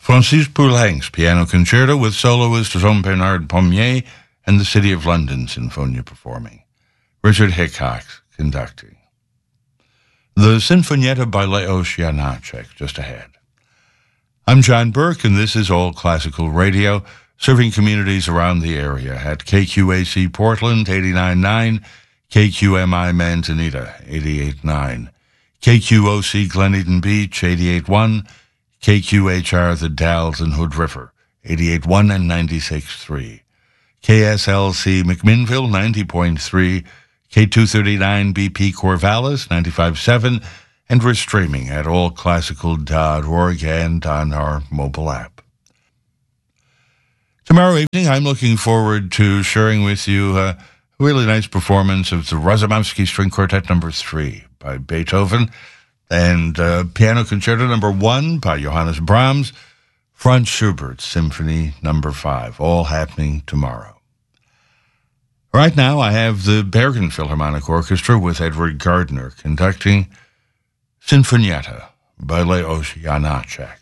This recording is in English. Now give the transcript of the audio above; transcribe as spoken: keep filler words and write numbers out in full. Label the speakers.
Speaker 1: Francis Poulenc's Piano Concerto with soloist Jean-Bernard Pommier and the City of London Sinfonia performing. Richard Hickok conducting. The Sinfonietta by Leos Janáček just ahead. I'm John Burke, and this is All Classical Radio, serving communities around the area at K Q A C Portland, eighty-nine point nine, K Q M I Manzanita, eighty-eight point nine, K Q O C Glen Eden Beach, eighty-eight point one, K Q H R The Dalles and Hood River, eighty-eight point one and ninety-six point three, K S L C McMinnville, ninety point three, K two thirty-nine B P Corvallis, ninety-five point seven, and we're streaming at all classical dot org and on our mobile app. Tomorrow evening, I'm looking forward to sharing with you a really nice performance of the Razumovsky String Quartet number three by Beethoven, and uh, Piano Concerto number one by Johannes Brahms, Franz Schubert Symphony number five, all happening tomorrow. Right now, I have the Bergen Philharmonic Orchestra with Edward Gardner conducting Sinfonietta by Leos Janáček.